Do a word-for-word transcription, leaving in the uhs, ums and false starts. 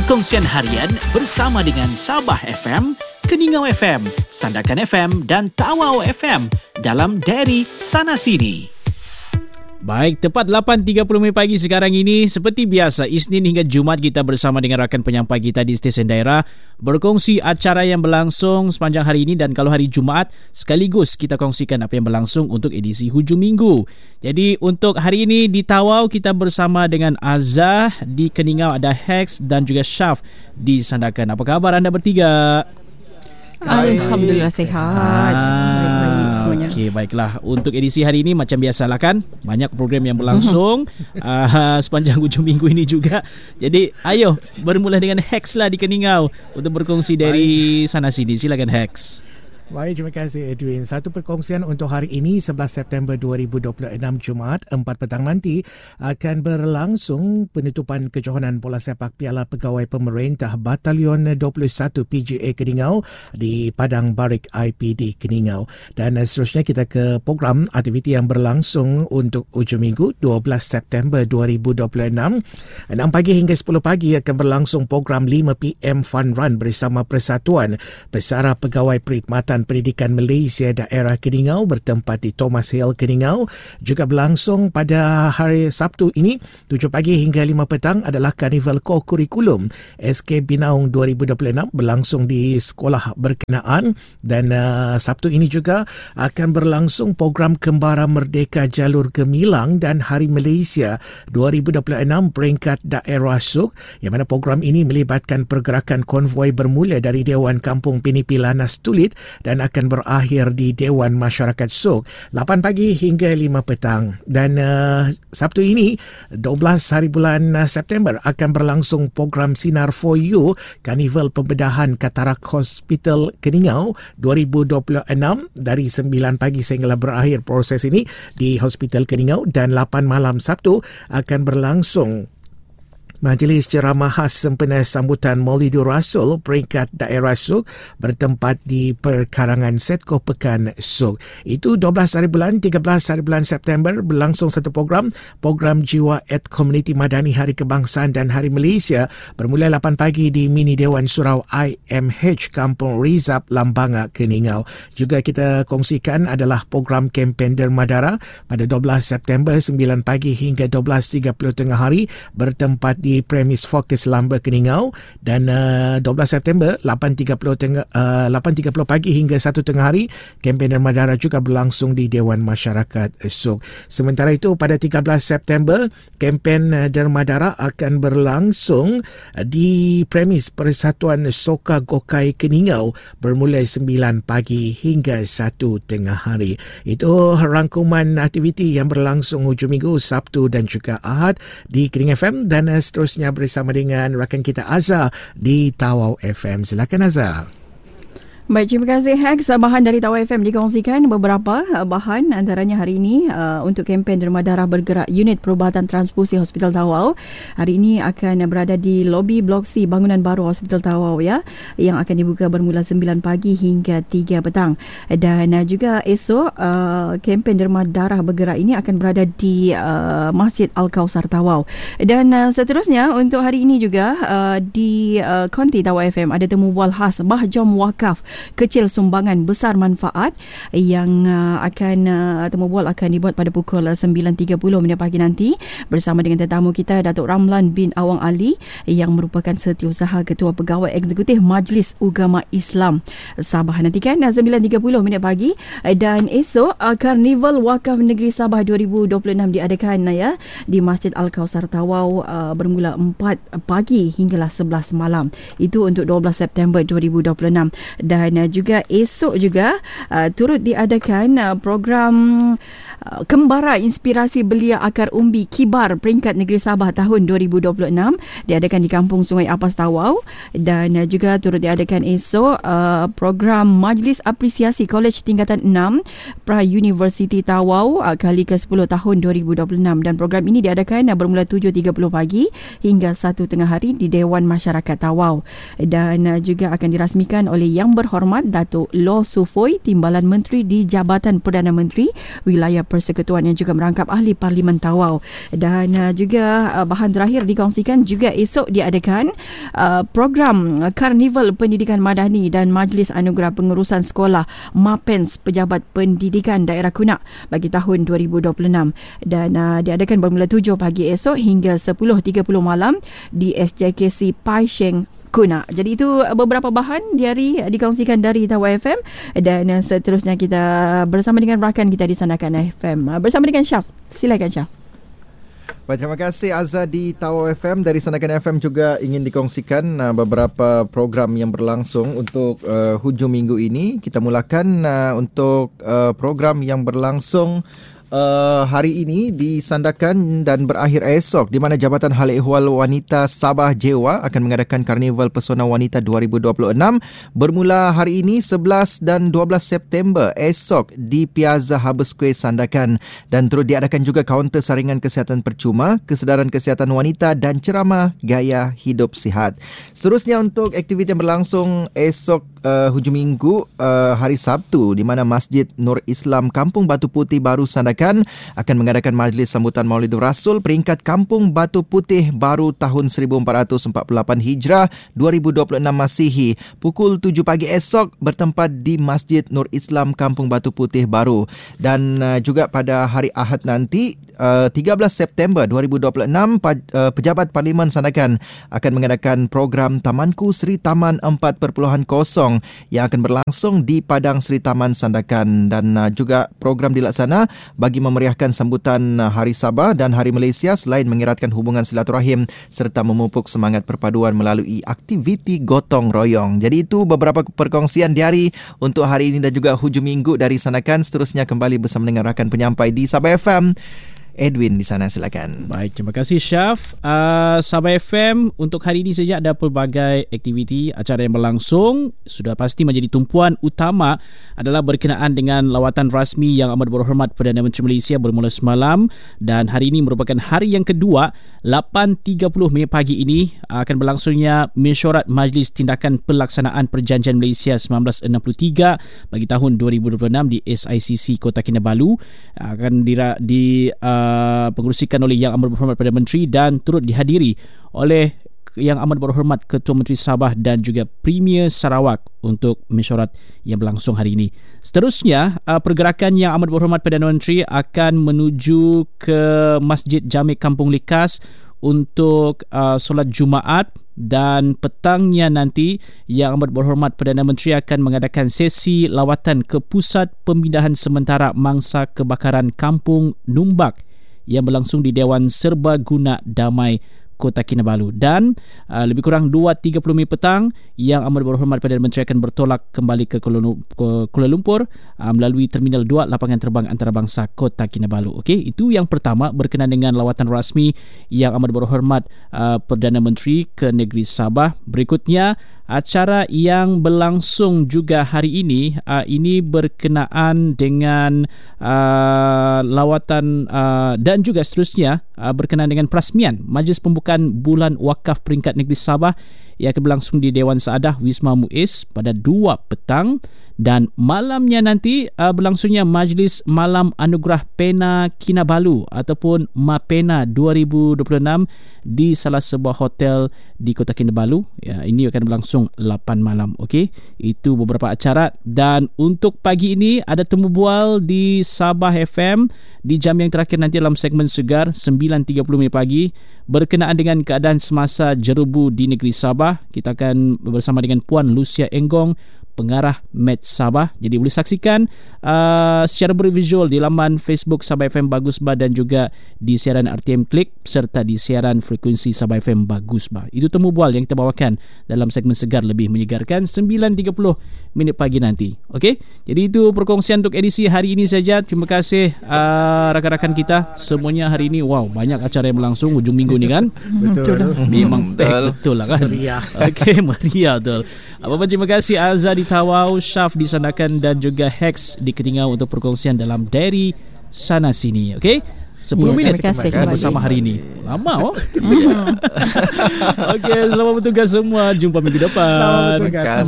Perkongsian harian bersama dengan Sabah F M, Keningau F M, Sandakan F M dan Tawau F M dalam Diary Sana Sini. Baik, tepat lapan tiga puluh minit pagi sekarang ini. Seperti biasa, Isnin hingga Jumaat kita bersama dengan rakan penyampai kita di stesen daerah berkongsi acara yang berlangsung sepanjang hari ini, dan kalau hari Jumaat sekaligus kita kongsikan apa yang berlangsung untuk edisi hujung minggu. Jadi untuk hari ini di Tawau kita bersama dengan Azah, di Keningau ada Hex dan juga Syaf di Sandakan. Apa khabar anda bertiga? Alhamdulillah sihat. Baik-baik semuanya. Okey, baiklah. Untuk edisi hari ini macam biasalah kan, banyak program yang berlangsung uh, sepanjang hujung minggu ini juga. Jadi ayo bermula dengan Hex lah di Keningau untuk berkongsi dari sana sini. Silakan Hex. Baik, terima kasih Edwin. Satu perkongsian untuk hari ini sebelas September dua ribu dua puluh enam Jumaat empat petang nanti akan berlangsung penutupan kejohanan bola sepak Piala Pegawai Pemerintah Batalion dua puluh satu P G A Keningau di Padang Barik I P D Keningau. Dan seterusnya kita ke program aktiviti yang berlangsung untuk hujung minggu dua belas September dua ribu dua puluh enam. enam pagi hingga sepuluh pagi akan berlangsung program lima P M Fun Run bersama Persatuan Pesara Pegawai Perkhidmatan Pendidikan Malaysia Daerah Keningau bertempat di Thomas Hill, Keningau. Juga berlangsung pada hari Sabtu ini tujuh pagi hingga lima petang adalah Karnival Core Kurikulum S K Binaung dua ribu dua puluh enam berlangsung di sekolah berkenaan. Dan uh, Sabtu ini juga akan berlangsung program Kembara Merdeka Jalur Gemilang dan Hari Malaysia dua ribu dua puluh enam peringkat daerah Suk, yang mana program ini melibatkan pergerakan konvoi bermula dari Dewan Kampung Pinipi Lanas Tulit dan akan berakhir di Dewan Masyarakat Suk lapan pagi hingga lima petang. Dan uh, Sabtu ini dua belas hari bulan uh, September akan berlangsung program Sinar for You Karnival Pembedahan Katarak Hospital Keningau dua ribu dua puluh enam dari sembilan pagi sehingga berakhir proses ini di Hospital Keningau. Dan lapan malam Sabtu akan berlangsung Majlis Ceramah Khas sempena sambutan Maulidur Rasul peringkat daerah Suk bertempat di Perkarangan Setko Pekan Suk. Itu dua belas hari bulan, tiga belas hari bulan September berlangsung satu program, program Jiwa et Komuniti Madani Hari Kebangsaan dan Hari Malaysia bermula lapan pagi di Mini Dewan Surau I M H Kampung Rizab, Lambanga, Keningau. Juga kita kongsikan adalah program kempen Dermadara pada dua belas September sembilan pagi hingga dua belas tiga puluh tengah hari bertempat di di premis Fokus Lamba Keningau. Dan uh, dua belas September lapan tiga puluh tengah, uh, lapan tiga puluh pagi hingga satu tengah hari kempen Dermadara juga berlangsung di Dewan Masyarakat Suk. Sementara itu pada tiga belas September kempen uh, Dermadara akan berlangsung uh, di premis Persatuan Soka Gokai Keningau bermula sembilan pagi hingga satu tengah hari. Itu rangkuman aktiviti yang berlangsung hujung minggu Sabtu dan juga Ahad di Keningau F M. Dan uh, seterusnya bersama dengan rakan kita Azhar di Tawau F M. Silakan Azhar. Baik, terima kasih Hex. Bahan dari Tawau F M dikongsikan beberapa bahan, antaranya hari ini uh, untuk kempen Dermadara Bergerak Unit Perubatan Transfusi Hospital Tawau. Hari ini akan berada di lobi Blok C bangunan baru Hospital Tawau ya, yang akan dibuka bermula sembilan pagi hingga tiga petang. Dan uh, juga esok uh, kempen Dermadara Bergerak ini akan berada di uh, Masjid Al-Kausar Tawau. Dan uh, seterusnya untuk hari ini juga uh, di uh, Konti Tawau F M ada temu bual khas Bahjom Wakaf Kecil Sumbangan Besar Manfaat yang uh, akan uh, temu bual akan dibuat pada pukul sembilan tiga puluh minit pagi nanti bersama dengan tetamu kita Datuk Ramlan bin Awang Ali yang merupakan Setiausaha Ketua Pegawai Eksekutif Majlis Ugama Islam Sabah. Nantikan uh, sembilan tiga puluh minit pagi. Dan esok uh, Karnival Wakaf Negeri Sabah dua ribu dua puluh enam diadakan uh, ya di Masjid Al-Kausar Tawau uh, bermula empat pagi hinggalah sebelas malam. Itu untuk dua belas September dua ribu dua puluh enam. Dan Dan juga esok juga uh, turut diadakan uh, program uh, Kembara Inspirasi Belia Akar Umbi Kibar Peringkat Negeri Sabah tahun dua ribu dua puluh enam diadakan di Kampung Sungai Apas Tawau. Dan uh, juga turut diadakan esok uh, program Majlis Apresiasi Kolej Tingkatan enam Pra Universiti Tawau uh, kali ke sepuluh tahun dua ribu dua puluh enam. Dan program ini diadakan uh, bermula tujuh tiga puluh pagi hingga satu tengah hari di Dewan Masyarakat Tawau. Dan uh, juga akan dirasmikan oleh Yang Berhormat Berhormat Datuk Loh Sufoi, Timbalan Menteri di Jabatan Perdana Menteri Wilayah Persekutuan yang juga merangkap ahli Parlimen Tawau. Dan uh, juga uh, bahan terakhir dikongsikan juga esok diadakan uh, program uh, Karnival Pendidikan Madani dan Majlis Anugerah Pengurusan Sekolah MAPENS Pejabat Pendidikan Daerah Kunak bagi tahun dua ribu dua puluh enam, dan uh, diadakan bermula tujuh pagi esok hingga sepuluh tiga puluh malam di S J K C Pai Sheng Kunak. Jadi itu beberapa bahan diari dikongsikan dari Tawau F M, dan seterusnya kita bersama dengan rakan kita di Sandakan F M bersama dengan Syaf. Silakan Syaf. Baik, terima kasih Azza di Tawau F M. Dari Sandakan F M juga ingin dikongsikan uh, beberapa program yang berlangsung untuk uh, hujung minggu ini. Kita mulakan uh, untuk uh, program yang berlangsung Uh, hari ini di Sandakan dan berakhir esok, di mana Jabatan Hal Ehwal Wanita Sabah Jewa akan mengadakan Karnival Pesona Wanita dua ribu dua puluh enam bermula hari ini sebelas dan dua belas September esok di Piazza Harbour Square Sandakan, dan turut diadakan juga kaunter saringan kesihatan percuma, kesedaran kesihatan wanita dan ceramah gaya hidup sihat. Seterusnya untuk aktiviti yang berlangsung esok uh, hujung minggu uh, hari Sabtu, di mana Masjid Nur Islam Kampung Batu Putih Baru Sandakan akan mengadakan majlis sambutan Maulidur Rasul peringkat Kampung Batu Putih Baru tahun seribu empat ratus empat puluh lapan Hijrah dua ribu dua puluh enam Masihi pukul tujuh pagi esok bertempat di Masjid Nur Islam Kampung Batu Putih Baru. Dan uh, juga pada hari Ahad nanti uh, tiga belas September dua ribu dua puluh enam pa, uh, Pejabat Parlimen Sandakan akan mengadakan program Tamanku Sri Taman empat titik kosong yang akan berlangsung di Padang Sri Taman Sandakan, dan uh, juga program dilaksana bagi memeriahkan sambutan Hari Sabah dan Hari Malaysia selain mengeratkan hubungan silaturahim serta memupuk semangat perpaduan melalui aktiviti gotong royong. Jadi itu beberapa perkongsian diari untuk hari ini dan juga hujung minggu dari Sandakan. Seterusnya kembali bersama dengan rakan penyampai di Sabah F M. Edwin di sana, silakan. Baik, terima kasih Syaf. Uh, Sabah F M untuk hari ini saja ada pelbagai aktiviti acara yang berlangsung. Sudah pasti menjadi tumpuan utama adalah berkenaan dengan lawatan rasmi Yang Amat Berhormat Perdana Menteri Malaysia bermula semalam, dan hari ini merupakan hari yang kedua. Lapan tiga puluh minit pagi ini akan berlangsungnya mesyuarat Majlis Tindakan Pelaksanaan Perjanjian Malaysia seribu sembilan ratus enam puluh tiga bagi tahun dua ribu dua puluh enam di S I C C Kota Kinabalu. Akan di, di uh, pengerusikan oleh Yang Amat Berhormat Perdana Menteri dan turut dihadiri oleh Yang Amat Berhormat Ketua Menteri Sabah dan juga Premier Sarawak untuk mesyuarat yang berlangsung hari ini. Seterusnya, pergerakan Yang Amat Berhormat Perdana Menteri akan menuju ke Masjid Jami' Kampung Likas untuk uh, solat Jumaat, dan petangnya nanti Yang Amat Berhormat Perdana Menteri akan mengadakan sesi lawatan ke Pusat Pemindahan Sementara Mangsa Kebakaran Kampung Numbak yang berlangsung di Dewan Serbaguna Damai Kota Kinabalu. Dan uh, lebih kurang dua tiga puluh minit petang Yang Amat Berhormat Perdana Menteri akan bertolak kembali ke Kuala Lumpur uh, melalui Terminal dua Lapangan Terbang Antarabangsa Kota Kinabalu. Okey, itu yang pertama berkenaan dengan lawatan rasmi Yang Amat Berhormat uh, Perdana Menteri ke negeri Sabah. Berikutnya, acara yang berlangsung juga hari ini uh, ini berkenaan dengan uh, lawatan uh, dan juga seterusnya uh, berkenaan dengan perasmian Majlis Pembukaan Bulan Wakaf Peringkat Negeri Sabah yang akan berlangsung di Dewan Saadah Wisma Muiz pada dua petang. Dan malamnya nanti uh, berlangsungnya Majlis Malam Anugerah Pena Kinabalu ataupun MAPENA dua ribu dua puluh enam di salah sebuah hotel di Kota Kinabalu. Ya, ini akan berlangsung lapan malam. Okey, itu beberapa acara. Dan untuk pagi ini ada temu bual di Sabah F M di jam yang terakhir nanti dalam segmen Segar sembilan tiga puluh minit pagi berkenaan dengan keadaan semasa jerebu di negeri Sabah. Kita akan bersama dengan Puan Lucia Enggong, pengarah Met Sabah. Jadi boleh saksikan uh, secara bervisual di laman Facebook Sabah F M Bagusba dan juga di siaran R T M Klik serta di siaran frekuensi Sabah F M Bagusba. Itu temu bual yang kita bawakan dalam segmen Segar Lebih Menyegarkan sembilan tiga puluh minit pagi nanti. Okey, jadi itu perkongsian untuk edisi hari ini saja. Terima kasih uh, rakan-rakan kita semuanya hari ini. Wow, banyak acara yang berlangsung hujung minggu ni kan. Betul. Memang betul. betul lah kan. Meriah. Okey, meriah betul. Apa-apa, terima kasih Azza di Tawau, Syaf di Sandakan dan juga Hex di Ketingau untuk perkongsian dalam Diary Sana Sini. Okey, sepuluh ya, minit terima kasih bersama hari ini. Lama oh. Okey, selamat bertugas semua. Jumpa minggu depan. Selamat bertugas.